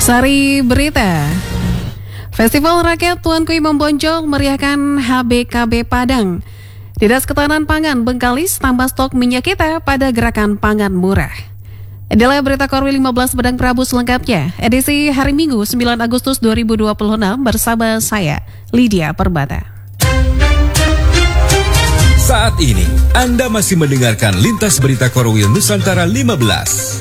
Sari Berita. Festival Rakyat Tuanku Imam Bonjol meriahkan HBKB Padang. Dinas Ketahanan Pangan Bengkalis tambah stok minyak kita pada gerakan pangan murah. Inilah berita Korwil 15 Bedang Prabu selengkapnya. Edisi hari Minggu 9 Agustus 2026 bersama saya, Lydia Perbata. Saat ini, Anda masih mendengarkan Lintas Berita Korwil Nusantara 15.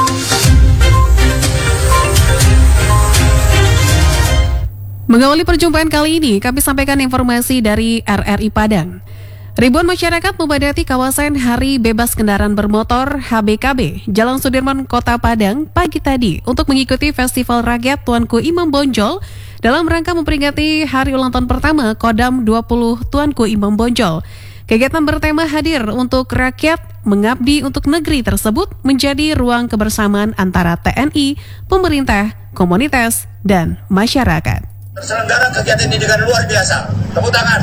Mengawali perjumpaan kali ini, kami sampaikan informasi dari RRI Padang. Ribuan masyarakat memadati kawasan Hari Bebas Kendaraan Bermotor HBKB, Jalan Sudirman, Kota Padang pagi tadi untuk mengikuti Festival Rakyat Tuanku Imam Bonjol dalam rangka memperingati hari ulang tahun pertama Kodam 20 Tuanku Imam Bonjol. Kegiatan bertema hadir untuk rakyat, mengabdi untuk negeri tersebut menjadi ruang kebersamaan antara TNI, pemerintah, komunitas, dan masyarakat. Terselenggara kegiatan ini dengan luar biasa. Tepuk tangan.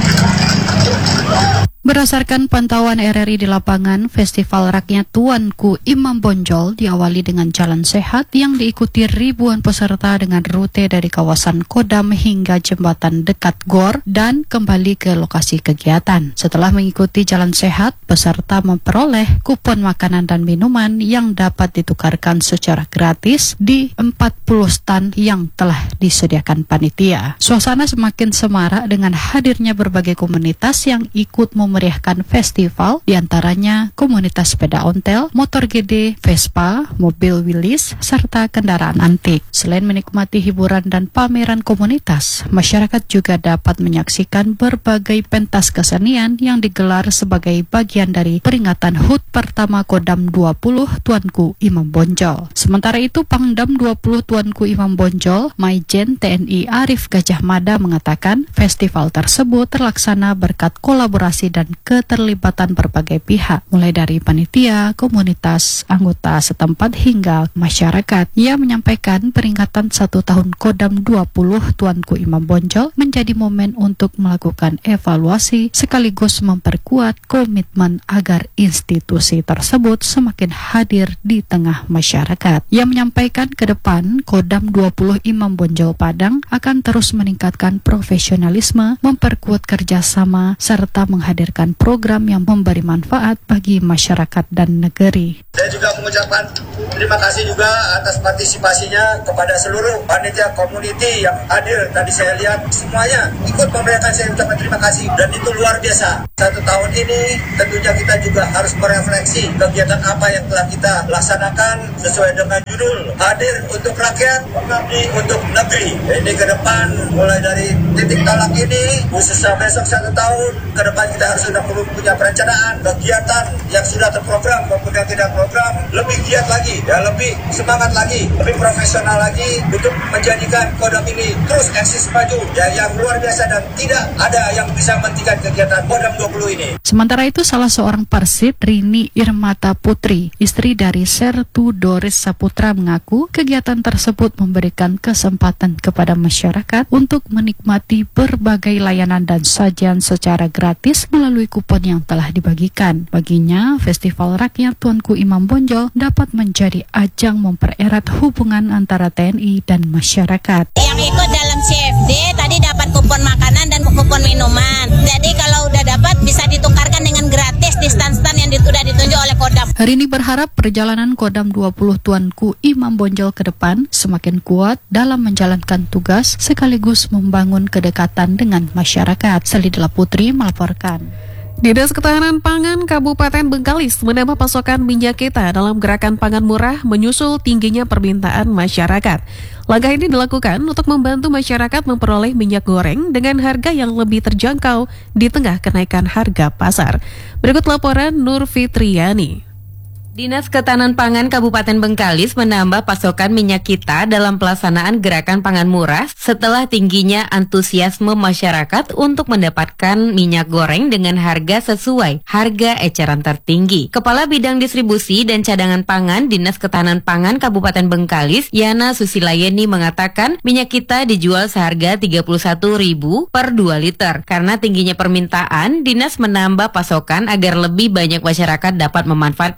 Berdasarkan pantauan RRI di lapangan, Festival Rakyat Tuanku Imam Bonjol diawali dengan jalan sehat yang diikuti ribuan peserta dengan rute dari kawasan Kodam hingga jembatan dekat GOR dan kembali ke lokasi kegiatan. Setelah mengikuti jalan sehat, peserta memperoleh kupon makanan dan minuman yang dapat ditukarkan secara gratis di 40 stand yang telah disediakan panitia. Suasana semakin semarak dengan hadirnya berbagai komunitas yang ikut memeriahkan festival, diantaranya komunitas sepeda ontel, motor gede, Vespa, mobil Willys, serta kendaraan antik. Selain menikmati hiburan dan pameran komunitas, masyarakat juga dapat menyaksikan berbagai pentas kesenian yang digelar sebagai bagian dari peringatan HUT pertama Kodam 20 Tuanku Imam Bonjol. Sementara itu, Pangdam 20 Tuanku Imam Bonjol, Maijen TNI Arif Gajah Mada mengatakan festival tersebut terlaksana berkat kolaborasi dan keterlibatan berbagai pihak, mulai dari panitia, komunitas, anggota setempat hingga masyarakat. Ia menyampaikan peringatan 1 tahun Kodam 20 Tuanku Imam Bonjol menjadi momen untuk melakukan evaluasi sekaligus memperkuat komitmen agar institusi tersebut semakin hadir di tengah masyarakat. Ia menyampaikan ke depan Kodam 20 Imam Bonjol Padang akan terus meningkatkan profesionalisme, memperkuat kerjasama, serta menghadirkan program yang memberi manfaat bagi masyarakat dan negeri. Saya juga mengucapkan terima kasih juga atas partisipasinya kepada seluruh panitia community yang hadir. Tadi saya lihat semuanya ikut memberikan, saya ucapkan terima kasih dan itu luar biasa. 1 tahun ini tentunya kita juga harus merefleksi kegiatan apa yang telah kita laksanakan sesuai dengan judul hadir untuk rakyat, mengabdi untuk negeri. Ini ke depan mulai dari titik tolak ini khususnya besok 1 tahun ke depan kita harus sudah perlu punya perencanaan kegiatan yang sudah terprogram maupun yang tidak program lebih giat lagi, ya lebih semangat lagi, lebih profesional lagi untuk menjadikan Kodam ini terus eksis maju, ya yang luar biasa dan tidak ada yang bisa menghentikan kegiatan Kodam 20 ini. Sementara itu, salah seorang Persib, Rini Irmata Putri, istri dari Sertu Doris Saputra mengaku kegiatan tersebut memberikan kesempatan kepada masyarakat untuk menikmati berbagai layanan dan sajian secara gratis melalui kupon yang telah dibagikan. Baginya, Festival Rakyat Tuanku Imam Bonjol dapat menjadi ajang mempererat hubungan antara TNI dan masyarakat. Yang ikut dalam CFD tadi dapat kupon makanan dan kupon minuman. Jadi kalau udah dapat bisa ditukarkan dengan gratis di stand-stand yang sudah ditunjuk oleh Kodam. Rini berharap perjalanan Kodam 20 Tuanku Imam Bonjol ke depan semakin kuat dalam menjalankan tugas sekaligus membangun kedekatan dengan masyarakat. Salidla Putri melaporkan. Dinas Ketahanan Pangan Kabupaten Bengkalis menambah pasokan minyak kita dalam gerakan pangan murah menyusul tingginya permintaan masyarakat. Langkah ini dilakukan untuk membantu masyarakat memperoleh minyak goreng dengan harga yang lebih terjangkau di tengah kenaikan harga pasar. Berikut laporan Nur Fitriani. Dinas Ketahanan Pangan Kabupaten Bengkalis menambah pasokan minyak kita dalam pelaksanaan gerakan pangan murah setelah tingginya antusiasme masyarakat untuk mendapatkan minyak goreng dengan harga sesuai harga eceran tertinggi. Kepala Bidang Distribusi dan Cadangan Pangan Dinas Ketahanan Pangan Kabupaten Bengkalis, Yana Susilayeni mengatakan minyak kita dijual seharga Rp31.000 per 2 liter. Karena tingginya permintaan, Dinas menambah pasokan agar lebih banyak masyarakat dapat memanfaatkan program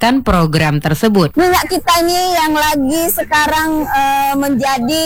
program tersebut. Minyak kita ini yang lagi sekarang menjadi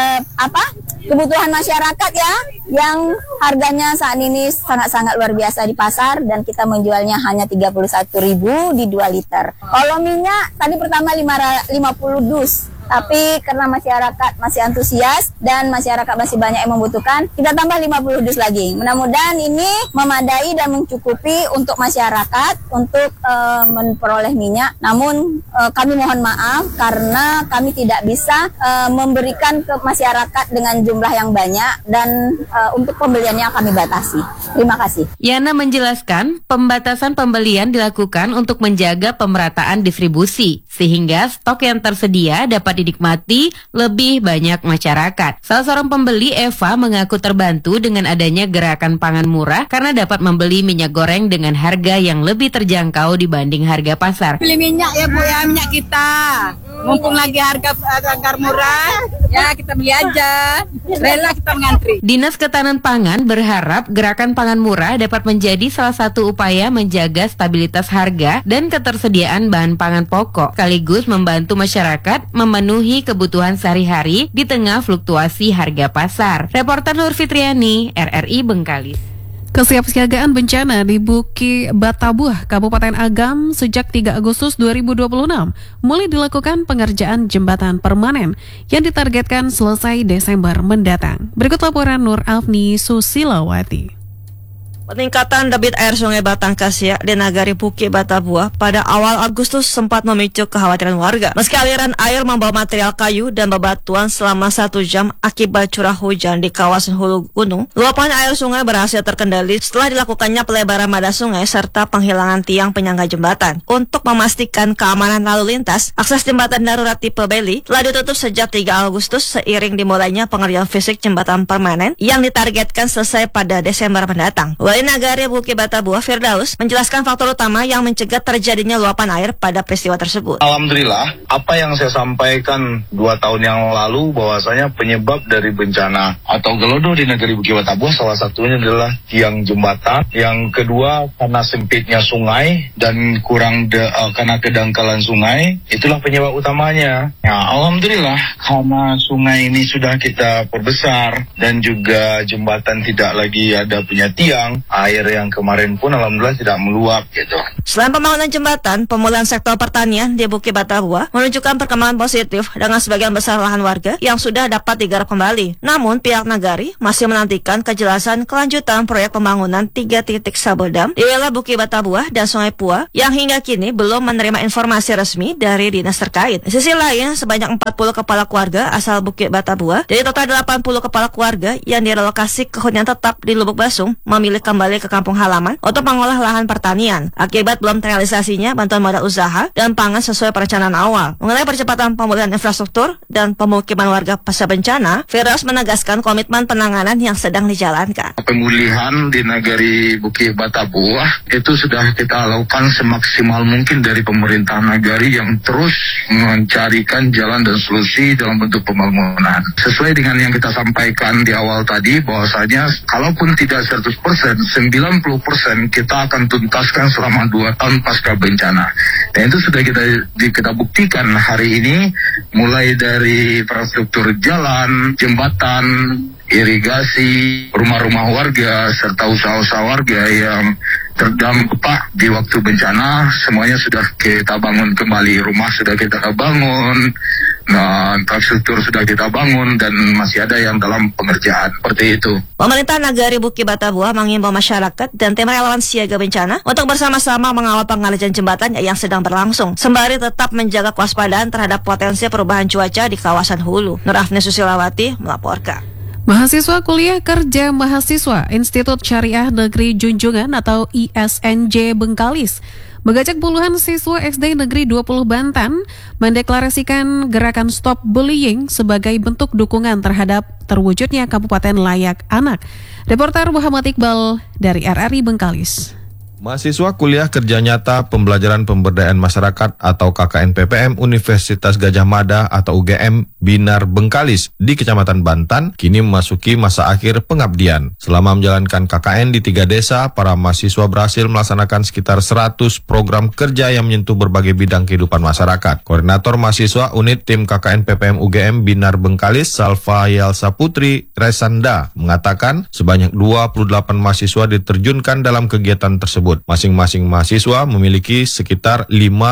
kebutuhan masyarakat ya, yang harganya saat ini sangat-sangat luar biasa di pasar dan kita menjualnya hanya 31.000 di 2 liter. Kalau minyak tadi pertama 50 dus. Tapi karena masyarakat masih antusias dan masyarakat masih banyak yang membutuhkan, kita tambah 50 dus lagi. Mudah-mudahan ini memadai dan mencukupi untuk masyarakat untuk memperoleh minyak. Namun kami mohon maaf karena kami tidak bisa memberikan ke masyarakat dengan jumlah yang banyak dan untuk pembeliannya kami batasi. Terima kasih. Yana menjelaskan pembatasan pembelian dilakukan untuk menjaga pemerataan distribusi sehingga stok yang tersedia dapat dinikmati lebih banyak masyarakat. Salah seorang pembeli, Eva, mengaku terbantu dengan adanya gerakan pangan murah karena dapat membeli minyak goreng dengan harga yang lebih terjangkau dibanding harga pasar. Beli minyak ya Bu ya, minyak kita. Mumpung lagi harga murah, ya kita beli aja. Rela kita mengantri. Dinas Ketahanan Pangan berharap gerakan pangan murah dapat menjadi salah satu upaya menjaga stabilitas harga dan ketersediaan bahan pangan pokok, sekaligus membantu masyarakat memenuhi kebutuhan sehari-hari di tengah fluktuasi harga pasar. Reporter Nur Fitriani, RRI Bengkalis. Kesiapsiagaan bencana di Buki Batabuah, Kabupaten Agam sejak 3 Agustus 2026 mulai dilakukan pengerjaan jembatan permanen yang ditargetkan selesai Desember mendatang. Berikut laporan Nur Afni Susilawati. Peningkatan debit air Sungai Batang Kasia di Nagari Buki Batabuah pada awal Agustus sempat memicu kekhawatiran warga. Meski aliran air membawa material kayu dan bebatuan selama 1 jam akibat curah hujan di kawasan hulu gunung, luapan air sungai berhasil terkendali setelah dilakukannya pelebaran mada sungai serta penghilangan tiang penyangga jembatan. Untuk memastikan keamanan lalu lintas, akses jembatan darurat tipe Beli telah ditutup sejak 3 Agustus seiring dimulainya pengerjaan fisik jembatan permanen yang ditargetkan selesai pada Desember mendatang. Wali Nagari Buki Batabuah, Firdaus, menjelaskan faktor utama yang mencegah terjadinya luapan air pada peristiwa tersebut. Alhamdulillah, apa yang saya sampaikan 2 tahun yang lalu bahwasanya penyebab dari bencana atau gelodo di Nagari Buki Batabuah salah satunya adalah tiang jembatan, yang kedua karena sempitnya sungai dan karena kedangkalan sungai, itulah penyebab utamanya. Ya, Alhamdulillah karena sungai ini sudah kita perbesar dan juga jembatan tidak lagi ada punya tiang, air yang kemarin pun alhamdulillah tidak meluap gitu. Selain pembangunan jembatan, pemulihan sektor pertanian di Buki Batabuah menunjukkan perkembangan positif dengan sebagian besar lahan warga yang sudah dapat digarap kembali. Namun pihak Nagari masih menantikan kejelasan kelanjutan proyek pembangunan 3 titik sabodam di wilayah Buki Batabuah dan Sungai Pua yang hingga kini belum menerima informasi resmi dari dinas terkait. Di sisi lain, sebanyak 40 kepala keluarga asal Buki Batabuah dari total 80 kepala keluarga yang direlokasi ke hunian tetap di Lubuk Basung memilih kembali ke kampung halaman untuk mengolah lahan pertanian akibat belum terrealisasinya bantuan modal usaha dan pangan sesuai perencanaan awal. Mengenai percepatan pemulihan infrastruktur dan pemukiman warga pasca bencana, Firdaus menegaskan komitmen penanganan yang sedang dijalankan. Pemulihan di Nagari Buki Batabuah itu sudah kita lakukan semaksimal mungkin dari pemerintah Nagari yang terus mencarikan jalan dan solusi dalam bentuk pembangunan. Sesuai dengan yang kita sampaikan di awal tadi bahwasanya kalaupun tidak 100%, 90% kita akan tuntaskan selama 2 tahun pasca bencana. Dan itu sudah kita buktikan hari ini, mulai dari infrastruktur jalan, jembatan, irigasi, rumah-rumah warga, serta usaha-usaha warga yang terdampak di waktu bencana, semuanya sudah kita bangun kembali. Rumah sudah kita bangun, infrastruktur sudah kita bangun, dan masih ada yang dalam pengerjaan. Seperti itu. Pemerintah Nagari Buki Batabuah mengimbau masyarakat dan tim relawan siaga bencana untuk bersama-sama mengawal pengerjaan jembatan yang sedang berlangsung, sembari tetap menjaga kewaspadaan terhadap potensi perubahan cuaca di kawasan hulu. Nur Afni Susilawati melaporkan. Mahasiswa Kuliah Kerja Mahasiswa Institut Syariah Negeri Junjungan atau ISNJ Bengkalis mengajak puluhan siswa SD Negeri 20 Bantan mendeklarasikan gerakan Stop Bullying sebagai bentuk dukungan terhadap terwujudnya Kabupaten Layak Anak. Reporter Muhammad Iqbal dari RRI Bengkalis. Mahasiswa Kuliah Kerja Nyata Pembelajaran Pemberdayaan Masyarakat atau KKN PPM Universitas Gadjah Mada atau UGM Binar Bengkalis di Kecamatan Bantan kini memasuki masa akhir pengabdian. Selama menjalankan KKN di 3 desa, para mahasiswa berhasil melaksanakan sekitar 100 program kerja yang menyentuh berbagai bidang kehidupan masyarakat. Koordinator Mahasiswa Unit Tim KKN PPM UGM Binar Bengkalis, Salva Yalsa Putri Resanda, mengatakan sebanyak 28 mahasiswa diterjunkan dalam kegiatan tersebut. Masing-masing mahasiswa memiliki sekitar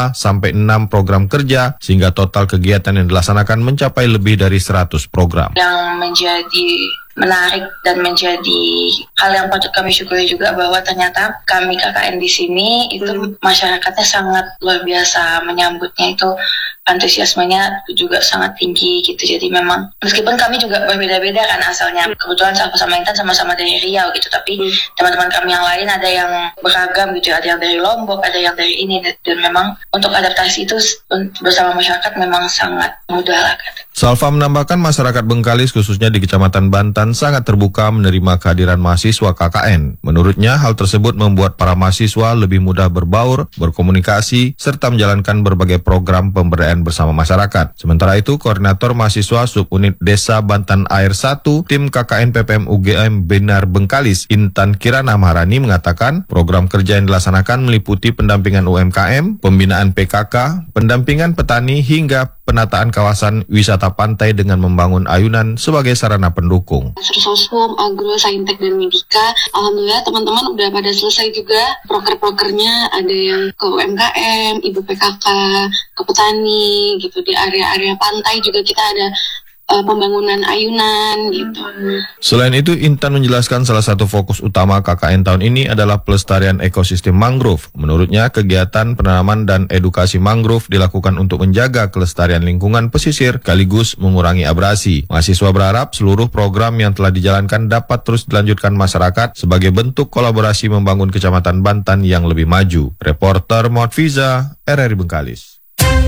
5-6 program kerja sehingga total kegiatan yang dilaksanakan mencapai lebih dari 100 program. Yang menjadi menarik dan menjadi hal yang patut kami syukuri juga bahwa ternyata kami KKN di sini itu masyarakatnya sangat luar biasa menyambutnya, itu antusiasmenya juga sangat tinggi gitu. Jadi memang meskipun kami juga berbeda-beda kan asalnya, kebetulan sama Intan sama-sama dari Riau gitu, tapi teman-teman kami yang lain ada yang beragam gitu, ada yang dari Lombok, ada yang dari ini, dan memang untuk adaptasi itu bersama masyarakat memang sangat mudah lah. Salva menambahkan masyarakat Bengkalis khususnya di Kecamatan Bantan sangat terbuka menerima kehadiran mahasiswa KKN. Menurutnya hal tersebut membuat para mahasiswa lebih mudah berbaur, berkomunikasi, serta menjalankan berbagai program pemberdayaan bersama masyarakat. Sementara itu, Koordinator Mahasiswa Subunit Desa Bantan Air 1, Tim KKN PPM UGM Binar Bengkalis, Intan Kirana Maharani mengatakan program kerja yang dilaksanakan meliputi pendampingan UMKM, pembinaan PKK, pendampingan petani, hingga penataan kawasan wisata pantai dengan membangun ayunan sebagai sarana pendukung. Sosum, Agro, Saintek, dan Medika, alhamdulillah teman-teman udah pada selesai juga. Proker-prokernya ada yang ke UMKM, Ibu PKK, ke petani gitu. Di area-area pantai juga kita ada pembangunan ayunan gitu. Selain itu, Intan menjelaskan salah satu fokus utama KKN tahun ini adalah pelestarian ekosistem mangrove. Menurutnya, kegiatan penanaman dan edukasi mangrove dilakukan untuk menjaga kelestarian lingkungan pesisir sekaligus mengurangi abrasi. Mahasiswa berharap seluruh program yang telah dijalankan dapat terus dilanjutkan masyarakat sebagai bentuk kolaborasi membangun Kecamatan Bantan yang lebih maju. Reporter Motfiza, RRI Bengkalis.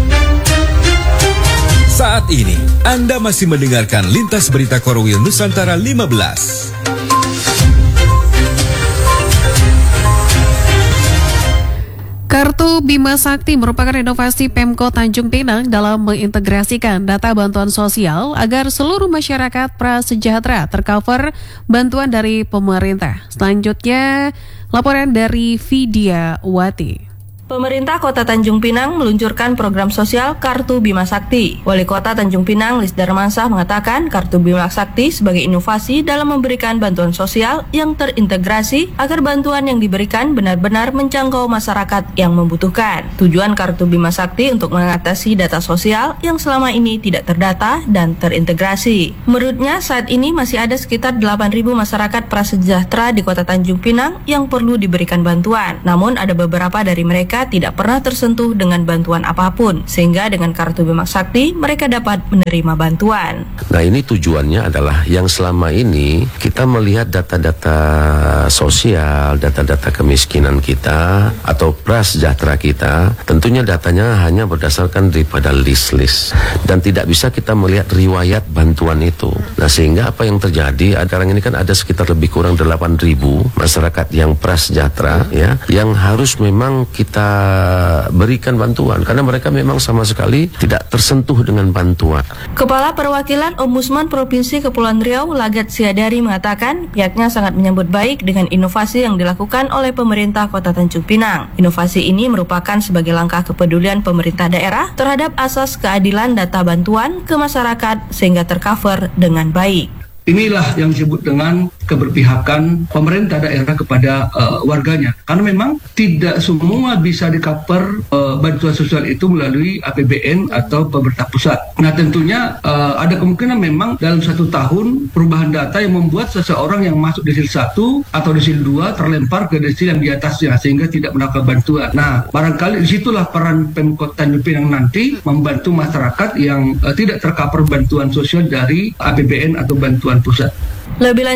Saat ini, Anda masih mendengarkan Lintas Berita Korwil Nusantara 15. Kartu Bima Sakti merupakan inovasi Pemkot Tanjung Pinang dalam mengintegrasikan data bantuan sosial agar seluruh masyarakat prasejahtera tercover bantuan dari pemerintah. Selanjutnya, laporan dari Vidya Wati. Pemerintah Kota Tanjung Pinang meluncurkan program sosial Kartu Bima Sakti. Wali Kota Tanjung Pinang, Lis Darmansah, mengatakan Kartu Bima Sakti sebagai inovasi dalam memberikan bantuan sosial yang terintegrasi agar bantuan yang diberikan benar-benar menjangkau masyarakat yang membutuhkan. Tujuan Kartu Bima Sakti untuk mengatasi data sosial yang selama ini tidak terdata dan terintegrasi. Menurutnya, saat ini masih ada sekitar 8.000 masyarakat prasejahtera di Kota Tanjung Pinang yang perlu diberikan bantuan. Namun ada beberapa dari mereka tidak pernah tersentuh dengan bantuan apapun, sehingga dengan Kartu Bima Sakti mereka dapat menerima bantuan. Nah, ini tujuannya adalah yang selama ini kita melihat data-data sosial, data-data kemiskinan kita atau prasejahtera kita, tentunya datanya hanya berdasarkan daripada list-list dan tidak bisa kita melihat riwayat bantuan itu. Nah, sehingga apa yang terjadi, sekarang ini kan ada sekitar lebih kurang 8.000 masyarakat yang prasejahtera ya, yang harus memang kita berikan bantuan karena mereka memang sama sekali tidak tersentuh dengan bantuan. Kepala Perwakilan Ombudsman Provinsi Kepulauan Riau, Lagat Siadari, mengatakan pihaknya sangat menyambut baik dengan inovasi yang dilakukan oleh pemerintah Kota Tanjung Pinang. Inovasi ini merupakan sebagai langkah kepedulian pemerintah daerah terhadap asas keadilan data bantuan ke masyarakat sehingga tercover dengan baik. Inilah yang disebut dengan keberpihakan pemerintah daerah kepada warganya. Karena memang tidak semua bisa di-cover bantuan sosial itu melalui APBN atau pemerintah pusat. Nah, tentunya ada kemungkinan memang dalam 1 tahun perubahan data yang membuat seseorang yang masuk desil 1 atau desil 2 terlempar ke desil yang di atasnya sehingga tidak mendapat bantuan. Nah, barangkali disitulah peran Pemkot Tanjung Pinang nanti membantu masyarakat yang tidak tercover bantuan sosial dari APBN atau bantuan pusat. Lebih lanjut dikatakan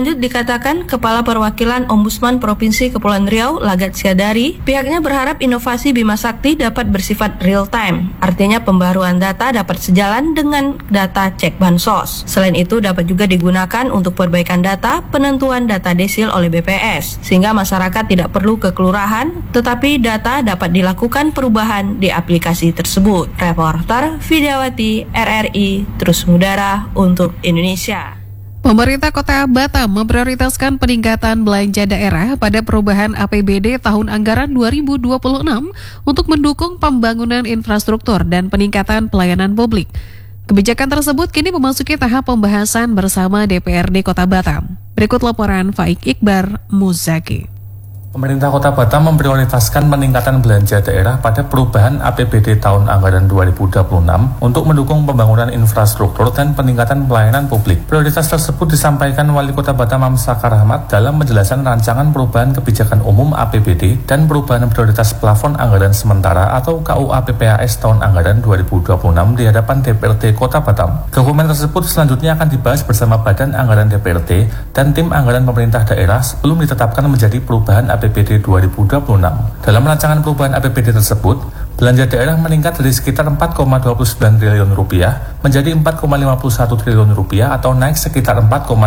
mengatakan Kepala Perwakilan Ombudsman Provinsi Kepulauan Riau, Lagat Syadari, pihaknya berharap inovasi Bima Sakti dapat bersifat real time. Artinya pembaruan data dapat sejalan dengan data cek bansos. Selain itu dapat juga digunakan untuk perbaikan data penentuan data desil oleh BPS, sehingga masyarakat tidak perlu ke kelurahan, tetapi data dapat dilakukan perubahan di aplikasi tersebut. Reporter Vidyawati, RRI, terus mengudara untuk Indonesia. Pemerintah Kota Batam memprioritaskan peningkatan belanja daerah pada perubahan APBD tahun anggaran 2026 untuk mendukung pembangunan infrastruktur dan peningkatan pelayanan publik. Kebijakan tersebut kini memasuki tahap pembahasan bersama DPRD Kota Batam. Berikut laporan Faik Iqbar Muzaki. Pemerintah Kota Batam memprioritaskan peningkatan belanja daerah pada perubahan APBD tahun anggaran 2026 untuk mendukung pembangunan infrastruktur dan peningkatan pelayanan publik. Prioritas tersebut disampaikan Wali Kota Batam Amsakar Ahmad dalam penjelasan rancangan perubahan kebijakan umum APBD dan perubahan prioritas plafon anggaran sementara atau KUA PPAS tahun anggaran 2026 di hadapan DPRD Kota Batam. Dokumen tersebut selanjutnya akan dibahas bersama Badan Anggaran DPRD dan Tim Anggaran Pemerintah Daerah sebelum ditetapkan menjadi perubahan APBD 2026. Dalam rancangan perubahan APBD tersebut, belanja daerah meningkat dari sekitar 4,29 triliun rupiah menjadi 4,51 triliun rupiah atau naik sekitar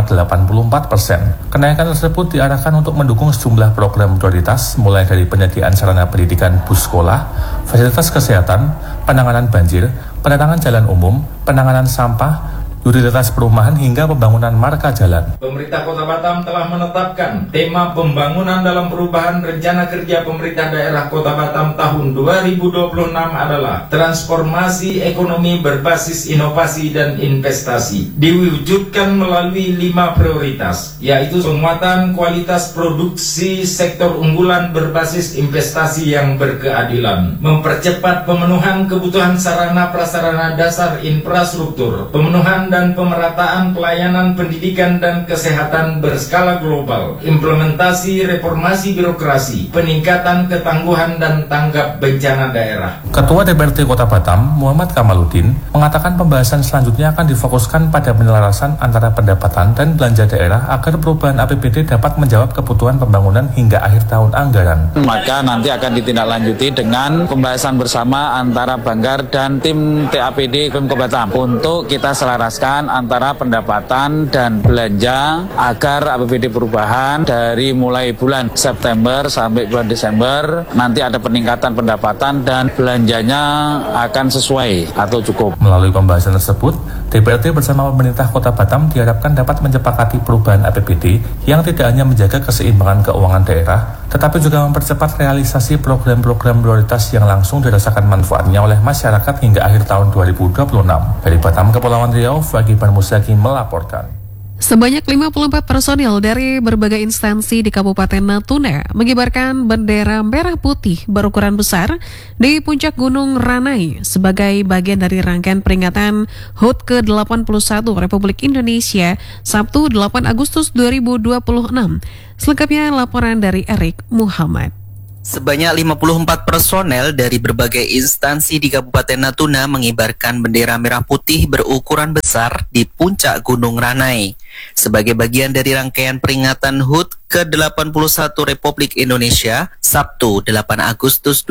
4,84%. Kenaikan tersebut diarahkan untuk mendukung sejumlah program prioritas mulai dari penyediaan sarana pendidikan bus sekolah, fasilitas kesehatan, penanganan banjir, penerangan jalan umum, penanganan sampah, utilitas perumahan hingga pembangunan marka jalan. Pemerintah Kota Batam telah menetapkan tema pembangunan dalam perubahan rencana kerja pemerintah daerah Kota Batam tahun 2026 adalah transformasi ekonomi berbasis inovasi dan investasi. Diwujudkan melalui 5 prioritas, yaitu penguatan kualitas produksi sektor unggulan berbasis investasi yang berkeadilan, mempercepat pemenuhan kebutuhan sarana prasarana dasar infrastruktur, pemenuhan dan pemerataan pelayanan pendidikan dan kesehatan berskala global, implementasi reformasi birokrasi, peningkatan ketangguhan dan tanggap bencana daerah. Ketua DPRD Kota Batam, Muhammad Kamaludin, mengatakan pembahasan selanjutnya akan difokuskan pada penyelarasan antara pendapatan dan belanja daerah agar perubahan APBD dapat menjawab kebutuhan pembangunan hingga akhir tahun anggaran. Maka nanti akan ditindaklanjuti dengan pembahasan bersama antara Banggar dan tim TAPD Pemkot Batam untuk kita selaraskan antara pendapatan dan belanja agar APBD perubahan dari mulai bulan September sampai bulan Desember nanti ada peningkatan pendapatan dan belanjanya akan sesuai atau cukup. Melalui pembahasan tersebut, DPRD bersama pemerintah Kota Batam diharapkan dapat menyepakati perubahan APBD yang tidak hanya menjaga keseimbangan keuangan daerah, tetapi juga mempercepat realisasi program-program prioritas yang langsung dirasakan manfaatnya oleh masyarakat hingga akhir tahun 2026. Dari Batam, Kepulauan Riau, Faik Iqbar Muzaki melaporkan. Sebanyak 54 personil dari berbagai instansi di Kabupaten Natuna mengibarkan bendera merah putih berukuran besar di puncak Gunung Ranai sebagai bagian dari rangkaian peringatan HUT ke-81 Republik Indonesia Sabtu 8 Agustus 2026. Selengkapnya laporan dari Erik Muhammad. Sebanyak 54 personel dari berbagai instansi di Kabupaten Natuna mengibarkan bendera merah putih berukuran besar di puncak Gunung Ranai sebagai bagian dari rangkaian peringatan HUT ke-81 Republik Indonesia Sabtu 8 Agustus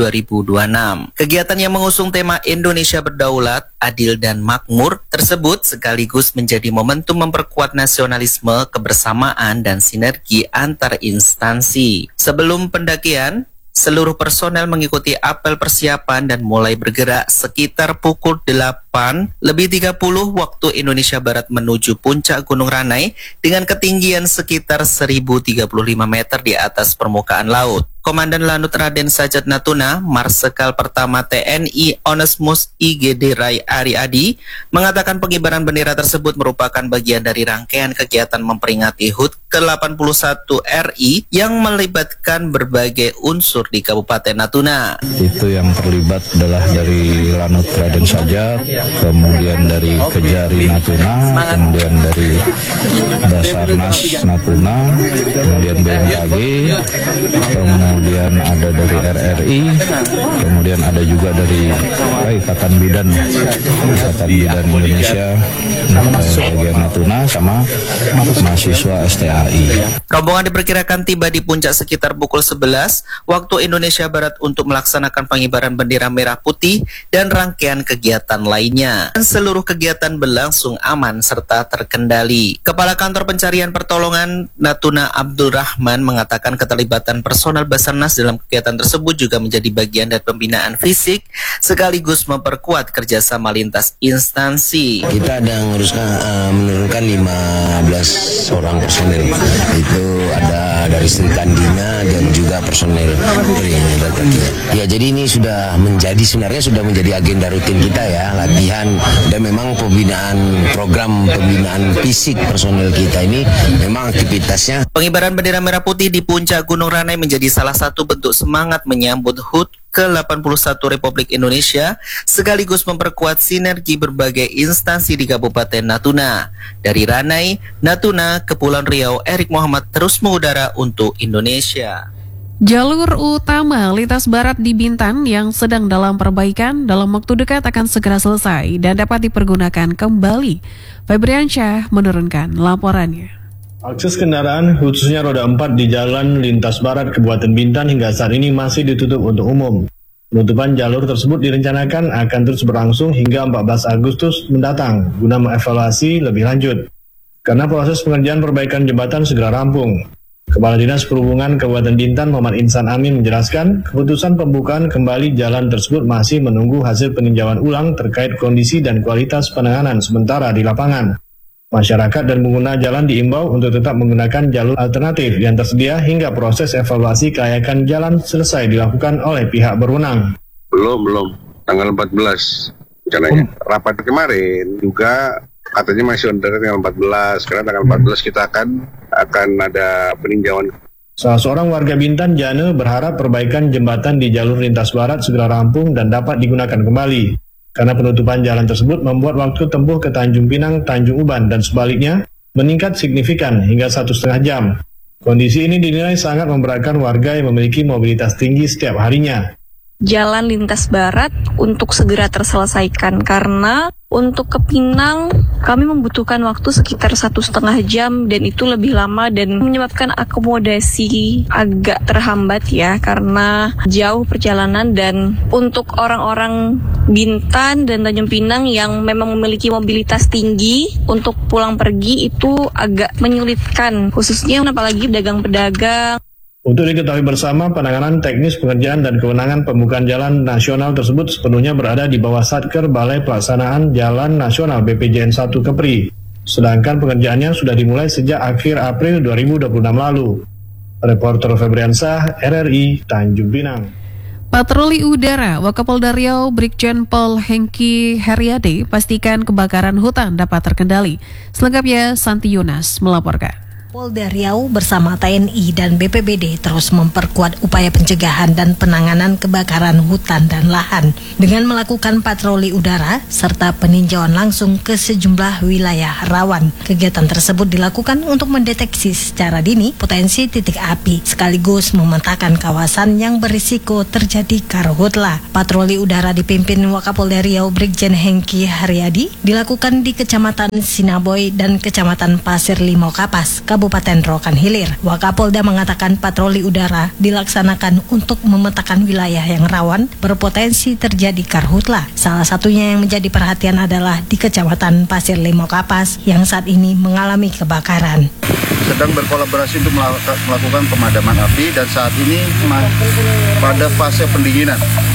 2026. Kegiatan yang mengusung tema Indonesia Berdaulat, Adil dan Makmur tersebut sekaligus menjadi momentum memperkuat nasionalisme, kebersamaan dan sinergi antar instansi. Sebelum pendakian, seluruh personel mengikuti apel persiapan dan mulai bergerak sekitar pukul 8:30 waktu Indonesia Barat menuju puncak Gunung Ranai dengan ketinggian sekitar 1035 meter di atas permukaan laut. Komandan Lanut Raden Sajat Natuna, Marsekal Pertama TNI Onesmus IGD Rai Ari Adi, mengatakan pengibaran bendera tersebut merupakan bagian dari rangkaian kegiatan memperingati HUT ke-81 RI yang melibatkan berbagai unsur di Kabupaten Natuna. Itu yang terlibat adalah dari Lanut Raden Sajat, kemudian dari Kejari Natuna, kemudian dari Basarnas Natuna, kemudian BMKG, kemudian kemudian ada dari RRI, kemudian ada juga dari Ikatan Bidan Indonesia bagian Natuna sama mahasiswa STAI. Rombongan diperkirakan tiba di puncak sekitar pukul 11 waktu Indonesia Barat untuk melaksanakan pengibaran bendera merah putih dan rangkaian kegiatan lainnya. Dan seluruh kegiatan berlangsung aman serta terkendali. Kepala Kantor Pencarian Pertolongan Natuna Abdul Rahman mengatakan keterlibatan personel Basarnas dalam kegiatan tersebut juga menjadi bagian dari pembinaan fisik sekaligus memperkuat kerjasama lintas instansi. Kita ada menurunkan 15 orang personel. Itu ada dari Sri Kandina dan juga personel ya, jadi ini sebenarnya sudah menjadi agenda rutin kita ya, latihan dan memang program pembinaan fisik personel kita ini memang aktivitasnya. Pengibaran bendera merah putih di puncak Gunung Ranai menjadi salah satu bentuk semangat menyambut HUT ke-81 Republik Indonesia sekaligus memperkuat sinergi berbagai instansi di Kabupaten Natuna. Dari Ranai, Natuna, Kepulauan Riau, Erik Muhammad terus mengudara untuk Indonesia. Jalur utama lintas barat di Bintan yang sedang dalam perbaikan dalam waktu dekat akan segera selesai dan dapat dipergunakan kembali. Febriansyah menurunkan laporannya. Akses kendaraan khususnya roda 4 di jalan lintas barat Kabupaten Bintan hingga saat ini masih ditutup untuk umum. Penutupan jalur tersebut direncanakan akan terus berlangsung hingga 14 Agustus mendatang guna mengevaluasi lebih lanjut. Karena proses pengerjaan perbaikan jembatan segera rampung. Kepala Dinas Perhubungan Kabupaten Bintan Muhammad Insan Amin menjelaskan keputusan pembukaan kembali jalan tersebut masih menunggu hasil peninjauan ulang terkait kondisi dan kualitas penanganan sementara di lapangan. Masyarakat dan pengguna jalan diimbau untuk tetap menggunakan jalur alternatif yang tersedia hingga proses evaluasi kelayakan jalan selesai dilakukan oleh pihak berwenang. Belum. Tanggal 14 rencananya. Rapat kemarin juga katanya masih under tanggal 14, karena tanggal 14 kita akan ada peninjauan. Salah seorang warga Bintan, Jane, berharap perbaikan jembatan di jalur lintas barat segera rampung dan dapat digunakan kembali. Karena penutupan jalan tersebut membuat waktu tempuh ke Tanjung Pinang, Tanjung Uban, dan sebaliknya meningkat signifikan hingga 1,5 jam. Kondisi ini dinilai sangat memberatkan warga yang memiliki mobilitas tinggi setiap harinya. Jalan lintas barat untuk segera terselesaikan karena untuk ke Pinang kami membutuhkan waktu sekitar 1,5 jam dan itu lebih lama dan menyebabkan akomodasi agak terhambat ya karena jauh perjalanan. Dan untuk orang-orang Bintan dan Tanjung Pinang yang memang memiliki mobilitas tinggi untuk pulang pergi itu agak menyulitkan, khususnya apalagi pedagang-pedagang. Untuk diketahui bersama, penanganan teknis pengerjaan dan kewenangan pembukaan jalan nasional tersebut sepenuhnya berada di bawah Satker Balai Pelaksanaan Jalan Nasional BPJN 1 Kepri. Sedangkan pengerjaannya sudah dimulai sejak akhir April 2026 lalu. Reporter Febriansyah, RRI, Tanjung Pinang. Patroli udara Wakapolda Riau Brigjen Pol Hengki Heriade pastikan kebakaran hutan dapat terkendali. Selengkapnya Santi Yunas melaporkan. Polda Riau bersama TNI dan BPBD terus memperkuat upaya pencegahan dan penanganan kebakaran hutan dan lahan dengan melakukan patroli udara serta peninjauan langsung ke sejumlah wilayah rawan. Kegiatan tersebut dilakukan untuk mendeteksi secara dini potensi titik api sekaligus memetakan kawasan yang berisiko terjadi karhutla. Patroli udara dipimpin Wakapolda Riau Brigjen Hengki Haryadi dilakukan di Kecamatan Sinaboy dan Kecamatan Pasir Limau Kapas, Kabupaten Rokan Hilir. Wakapolda mengatakan patroli udara dilaksanakan untuk memetakan wilayah yang rawan berpotensi terjadi karhutla. Salah satunya yang menjadi perhatian adalah di Kecamatan Pasir Limau Kapas yang saat ini mengalami kebakaran. Sedang berkolaborasi untuk melakukan pemadaman api dan saat ini pada fase pendinginan.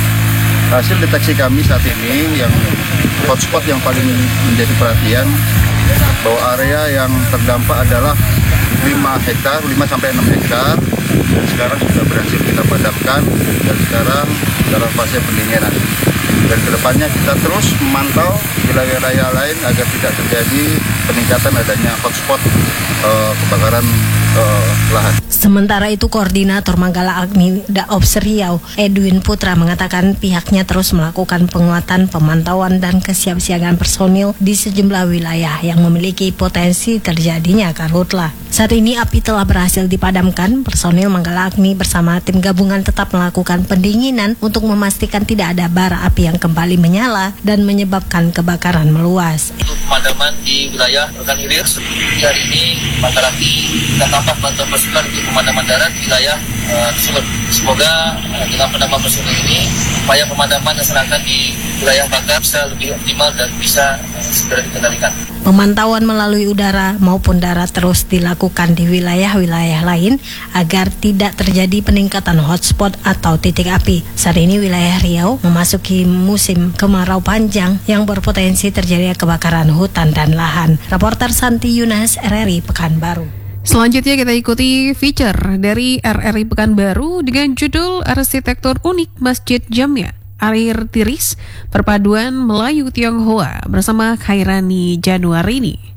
Hasil deteksi kami saat ini yang hotspot yang paling menjadi perhatian bahwa area yang terdampak adalah 5 sampai 6 hektar dan sekarang sudah berhasil kita padamkan dan sekarang dalam fase pendinginan. Dan kedepannya kita terus memantau wilayah-wilayah lain agar tidak terjadi peningkatan adanya hotspot kebakaran lahan. Sementara itu Koordinator Manggala Agni Daops Riau Edwin Putra mengatakan pihaknya terus melakukan penguatan pemantauan dan kesiapsiagaan personil di sejumlah wilayah yang memiliki potensi terjadinya karhutla. Saat ini api telah berhasil dipadamkan. Personil Manggala Agni bersama tim gabungan tetap melakukan pendinginan untuk memastikan tidak ada bara api yang kembali menyala dan menyebabkan kebakaran meluas. Untuk pemadaman di wilayah Rekan Hilir, hari ini Manggala Agni kita tambah bantuan pasukan untuk pemadaman darat di wilayah tersebut. Semoga dengan penambahan personil ini, upaya pemadaman yang dilaksanakan di wilayah bakar bisa lebih optimal dan bisa segera dikendalikan. Pemantauan melalui udara maupun darat terus dilakukan di wilayah-wilayah lain agar tidak terjadi peningkatan hotspot atau titik api. Saat ini wilayah Riau memasuki musim kemarau panjang yang berpotensi terjadi kebakaran hutan dan lahan. Reporter Santi Yunas, RRI Pekanbaru. Selanjutnya kita ikuti feature dari RRI Pekanbaru dengan judul Arsitektur Unik Masjid Jamia Air Tiris Perpaduan Melayu Tionghoa bersama Khairani Januarini.